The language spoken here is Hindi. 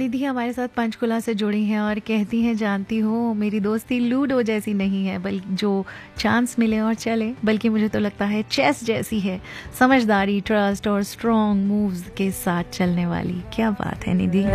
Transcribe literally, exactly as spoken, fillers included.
निधि हमारे साथ पंचकुला से जुड़ी हैं और कहती हैं, जानती हो मेरी दोस्ती लूडो जैसी नहीं है, बल्कि जो चांस मिले और चले, बल्कि मुझे तो लगता है चेस जैसी है, समझदारी, ट्रस्ट और स्ट्रॉन्ग मूव्स के साथ चलने वाली। क्या बात है निधि।